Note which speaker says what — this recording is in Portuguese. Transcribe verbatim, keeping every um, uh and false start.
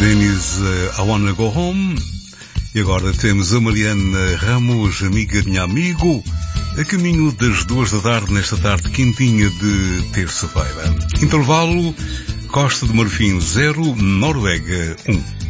Speaker 1: Denis, uh, I Wanna Go Home. E agora temos a Mariana Ramos, amiga de minha amigo, a caminho das duas da tarde, nesta tarde quentinha de terça-feira. Intervalo, Costa do Marfim zero, Noruega um.